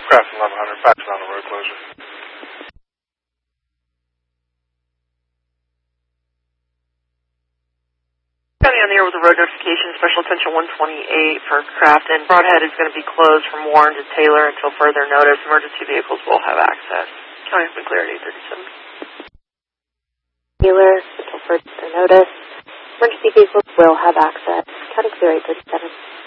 Craft 1100, patch on the road closure. County on the air with a road notification, special attention 128 for Craft, and Broadhead is going to be closed from Warren to Taylor until further notice. Emergency vehicles will have access. County has been cleared at 8:37. Taylor until further notice. Emergency vehicles will have access. County clear 8:37.